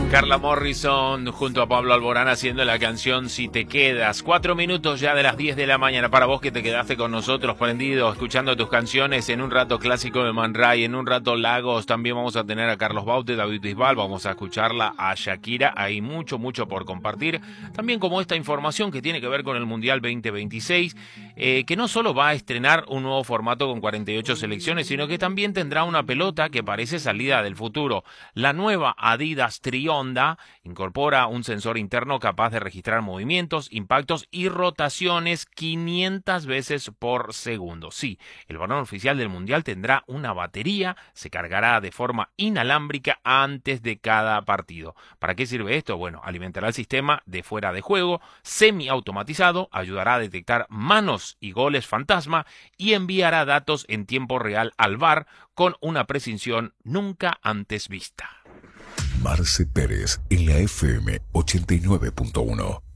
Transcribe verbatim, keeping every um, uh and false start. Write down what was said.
Carla Morrison junto a Pablo Alborán haciendo la canción Si te quedas. Cuatro minutos ya de las diez de la mañana para vos que te quedaste con nosotros prendido, escuchando tus canciones. En un rato clásico de Man Ray, en un rato Lagos. También vamos a tener a Carlos Baute, David Bisbal, vamos a escucharla a Shakira. Hay mucho, mucho por compartir. También como esta información que tiene que ver con el Mundial veinte veintiséis, eh, que no solo va a estrenar un nuevo formato con cuarenta y ocho selecciones, sino que también tendrá una pelota que parece salida del futuro. La nueva Adidas Trion incorpora un sensor interno capaz de registrar movimientos, impactos y rotaciones quinientas veces por segundo. Sí, el balón oficial del Mundial tendrá una batería, se cargará de forma inalámbrica antes de cada partido. ¿Para qué sirve esto? Bueno, alimentará el sistema de fuera de juego, semiautomatizado, ayudará a detectar manos y goles fantasma y enviará datos en tiempo real al V A R con una precisión nunca antes vista. Marce Pérez en la F M ochenta y nueve punto uno.